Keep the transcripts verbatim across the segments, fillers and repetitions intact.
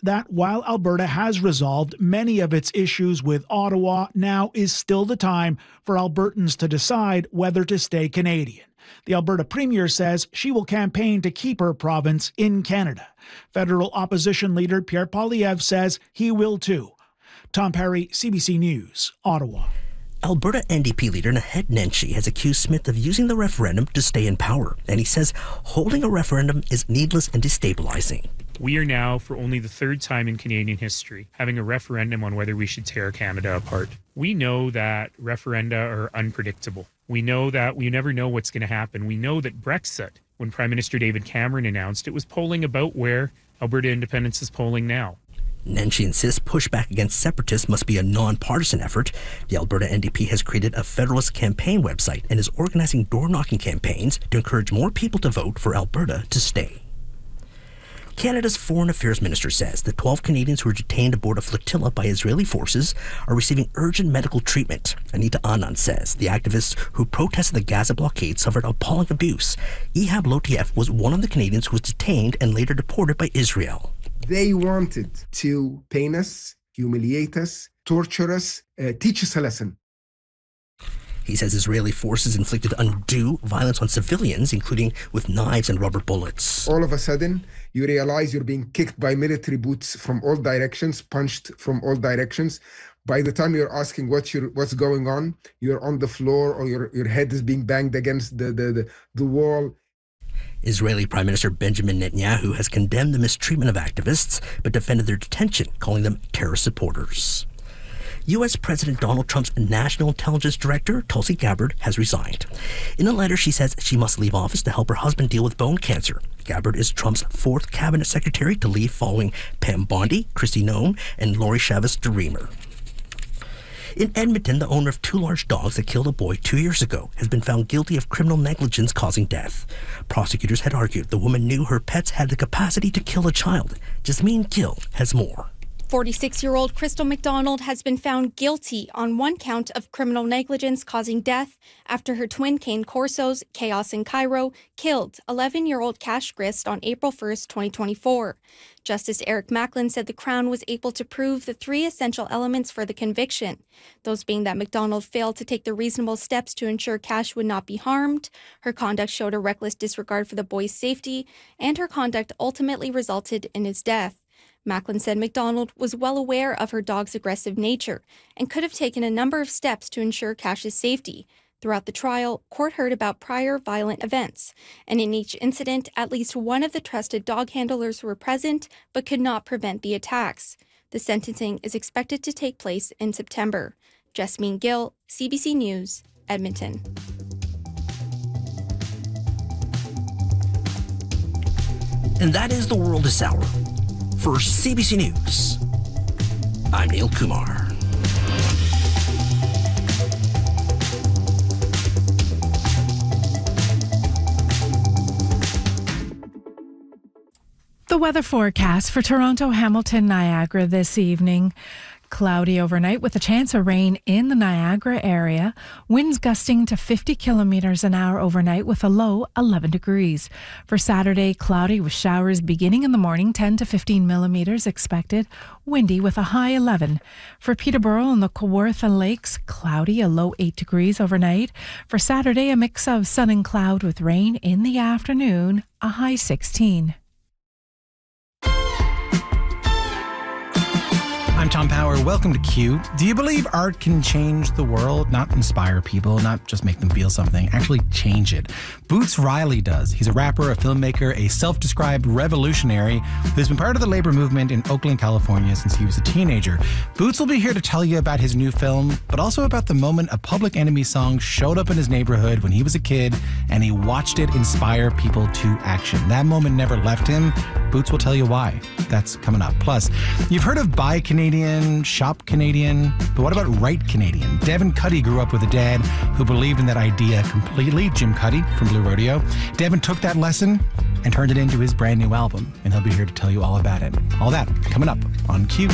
that while Alberta has resolved many of its issues with Ottawa, now is still the time for Albertans to decide whether to stay Canadian. The Alberta Premier says she will campaign to keep her province in Canada. Federal opposition leader Pierre Poilievre says he will too. Tom Perry, C B C News, Ottawa. Alberta N D P leader Naheed Nenshi has accused Smith of using the referendum to stay in power, and he says holding a referendum is needless and destabilizing. We are now, for only the third time in Canadian history, having a referendum on whether we should tear Canada apart. We know that referenda are unpredictable. We know that we never know what's going to happen. We know that Brexit, when Prime Minister David Cameron announced, it was polling about where Alberta independence is polling now. Nenshi insists pushback against separatists must be a non-partisan effort. The Alberta N D P has created a Federalist campaign website and is organizing door-knocking campaigns to encourage more people to vote for Alberta to stay. Canada's Foreign Affairs Minister says the twelve Canadians who were detained aboard a flotilla by Israeli forces are receiving urgent medical treatment. Anita Anand says the activists who protested the Gaza blockade suffered appalling abuse. Ihab Lotiev was one of the Canadians who was detained and later deported by Israel. They wanted to pain us, humiliate us, torture us, uh, teach us a lesson. He says Israeli forces inflicted undue violence on civilians, including with knives and rubber bullets. All of a sudden, you realize you're being kicked by military boots from all directions, punched from all directions. By the time you're asking what's, your, what's going on, you're on the floor or your, your head is being banged against the, the, the, the wall. Israeli Prime Minister Benjamin Netanyahu has condemned the mistreatment of activists, but defended their detention, calling them terrorist supporters. U S President Donald Trump's National Intelligence Director, Tulsi Gabbard, has resigned. In a letter, she says she must leave office to help her husband deal with bone cancer. Gabbard is Trump's fourth cabinet secretary to leave following Pam Bondi, Kristi Noem, and Lori Chavez-DeRemer. In Edmonton, the owner of two large dogs that killed a boy two years ago has been found guilty of criminal negligence causing death. Prosecutors had argued the woman knew her pets had the capacity to kill a child. Jasmine Gill has more. forty-six-year-old Crystal McDonald has been found guilty on one count of criminal negligence causing death after her twin cane corsos, Chaos and Cairo, killed eleven-year-old Cash Grist on April first, twenty twenty-four. Justice Eric Macklin said the Crown was able to prove the three essential elements for the conviction, those being that McDonald failed to take the reasonable steps to ensure Cash would not be harmed, her conduct showed a reckless disregard for the boy's safety, and her conduct ultimately resulted in his death. Macklin said McDonald was well aware of her dog's aggressive nature and could have taken a number of steps to ensure Cash's safety. Throughout the trial, court heard about prior violent events, and in each incident, at least one of the trusted dog handlers were present but could not prevent the attacks. The sentencing is expected to take place in September. Jasmine Gill, C B C News, Edmonton. And that is the world this hour. For C B C News, I'm Neil Kumar. The weather forecast for Toronto, Hamilton, Niagara this evening. Cloudy overnight with a chance of rain in the Niagara area. Winds gusting to fifty kilometres an hour overnight with a low eleven degrees. For Saturday, cloudy with showers beginning in the morning, ten to fifteen millimetres expected. Windy with a high eleven. For Peterborough and the Kawartha Lakes, cloudy, a low eight degrees overnight. For Saturday, a mix of sun and cloud with rain in the afternoon, a high sixteen. I'm Tom Power. Welcome to Q. Do you believe art can change the world? Not inspire people, not just make them feel something, actually change it. Boots Riley does. He's a rapper, a filmmaker, a self-described revolutionary who's been part of the labor movement in Oakland, California since he was a teenager. Boots will be here to tell you about his new film, but also about the moment a Public Enemy song showed up in his neighborhood when he was a kid and he watched it inspire people to action. That moment never left him. Boots will tell you why. That's coming up. Plus, you've heard of Buy Canadian, Shop Canadian, but what about Right Canadian? Devin Cuddy grew up with a dad who believed in that idea completely, Jim Cuddy from Blue Rodeo. Devin took that lesson and turned it into his brand new album, and he'll be here to tell you all about it. All that coming up on Q.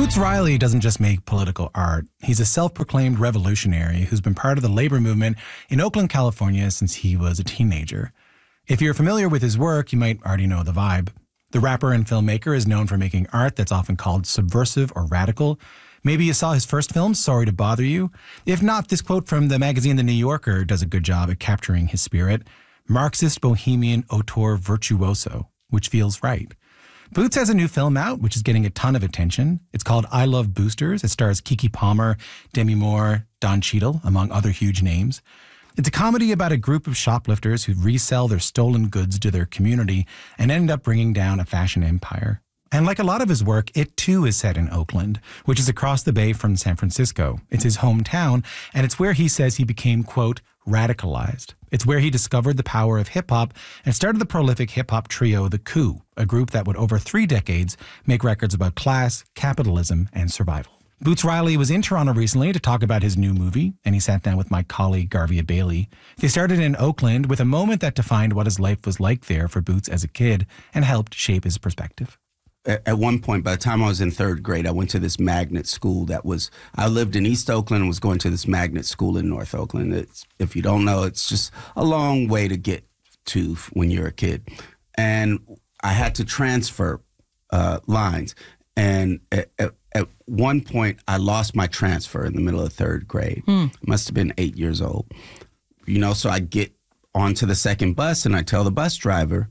Boots Riley doesn't just make political art. He's a self-proclaimed revolutionary who's been part of the labor movement in Oakland, California since he was a teenager. If you're familiar with his work, you might already know the vibe. The rapper and filmmaker is known for making art that's often called subversive or radical. Maybe you saw his first film, Sorry to Bother You. If not, this quote from the magazine The New Yorker does a good job at capturing his spirit. Marxist bohemian auteur virtuoso, which feels right. Boots has a new film out, which is getting a ton of attention. It's called I Love Boosters. It stars Keke Palmer, Demi Moore, Don Cheadle, among other huge names. It's a comedy about a group of shoplifters who resell their stolen goods to their community and end up bringing down a fashion empire. And like a lot of his work, it too is set in Oakland, which is across the bay from San Francisco. It's his hometown, and it's where he says he became, quote, radicalized. It's where he discovered the power of hip-hop and started the prolific hip-hop trio The Coup, a group that would over three decades make records about class, capitalism, and survival. Boots Riley was in Toronto recently to talk about his new movie, and he sat down with my colleague Garvia Bailey. They started in Oakland with a moment that defined what his life was like there for Boots as a kid and helped shape his perspective. At one point, by the time I was in third grade, I went to this magnet school that was, I lived in East Oakland and was going to this magnet school in North Oakland. It's, if you don't know, it's just a long way to get to when you're a kid. And I had to transfer uh, lines. And at, at, at one point, I lost my transfer in the middle of third grade. Hmm. I must have been eight years old. You know, so I get onto the second bus and I tell the bus driver,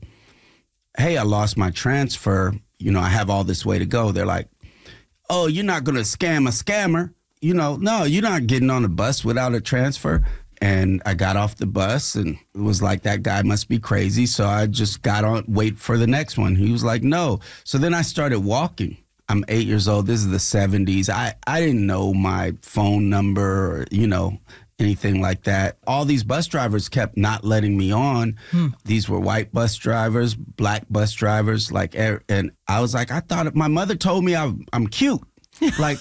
hey, I lost my transfer. You know, I have all this way to go. They're like, oh, you're not going to scam a scammer. You know, no, you're not getting on the bus without a transfer. And I got off the bus and it was like, that guy must be crazy. So I just got on, wait for the next one. He was like, no. So then I started walking. I'm eight years old. This is the seventies. I, I didn't know my phone number or, you know, anything like that. All these bus drivers kept not letting me on. Hmm. These were white bus drivers, black bus drivers, like, and I was like, I thought my mother told me I'm, I'm cute. Like,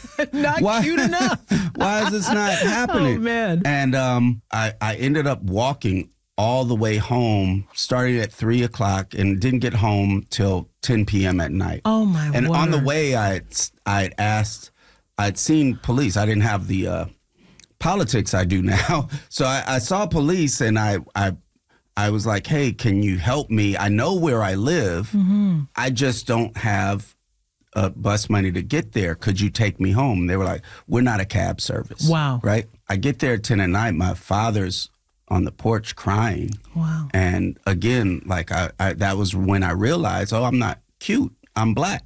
not why, cute enough. Why is this not happening? Oh, man. And um, I, I ended up walking all the way home, starting at three o'clock and didn't get home till ten p.m. at night. Oh, my And word. on the way, I I'd asked, I'd seen police. I didn't have the uh, politics I do now. So I, I saw police and I, I I was like, hey, can you help me? I know where I live. Mm-hmm. I just don't have uh, bus money to get there. Could you take me home? They were like, we're not a cab service. Wow. Right? I get there at ten at night. My father's on the porch crying. Wow. And again, like I, I that was when I realized, oh, I'm not cute. I'm black.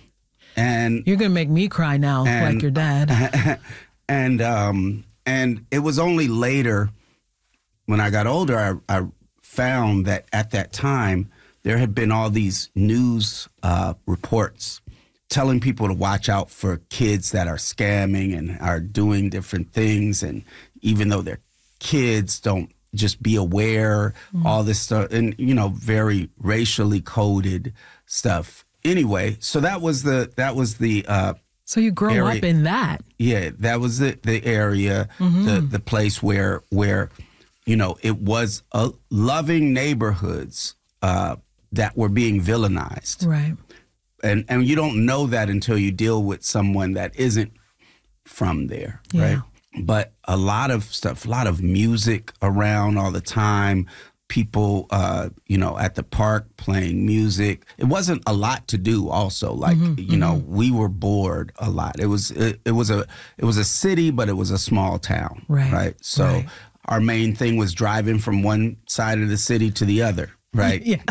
And you're going to make me cry now, and, like your dad. and um, and it was only later when I got older, I, I found that at that time, there had been all these news uh, reports telling people to watch out for kids that are scamming and are doing different things. And even though they're kids, don't just be aware, mm-hmm. all this stuff, and, you know, very racially coded stuff. Anyway, so that was the, that was the, uh, so you grow area. up in that. Yeah, that was the, the area, mm-hmm. the, the place where, where, you know, it was a loving neighborhoods uh, that were being villainized. Right. And, and you don't know that until you deal with someone that isn't from there, yeah. right? But a lot of stuff, a lot of music around all the time, people, uh, you know, at the park playing music. It wasn't a lot to do also. Like, mm-hmm, you know, mm-hmm. we were bored a lot. It was, it, it was a, it was a city, but it was a small town. Right. Right. So right. our main thing was driving from one side of the city to the other. Right. Yeah.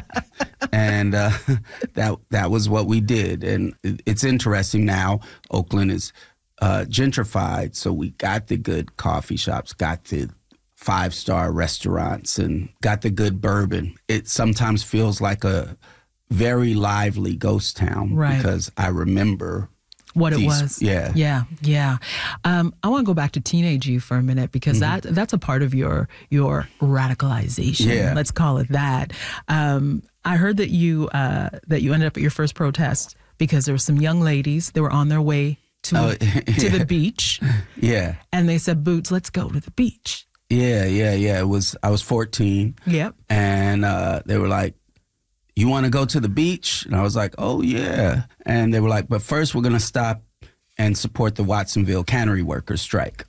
And uh, that, that was what we did. And it's interesting now, Oakland is uh, gentrified. So we got the good coffee shops, got the five-star restaurants, and got the good bourbon. It sometimes feels like a very lively ghost town, right. because I remember what these, it was. Yeah. Yeah. Yeah. Um, I want to go back to teenage you for a minute, because mm-hmm. that that's a part of your your radicalization. Yeah. Let's call it that. Um, I heard that you uh, that you ended up at your first protest because there were some young ladies that were on their way to oh, yeah. to the beach. Yeah. And they said, Boots, let's go to the beach. Yeah, yeah, yeah. It was I was fourteen. Yep. And uh, they were like, you want to go to the beach? And I was like, oh, yeah. And they were like, but first we're going to stop and support the Watsonville cannery workers strike.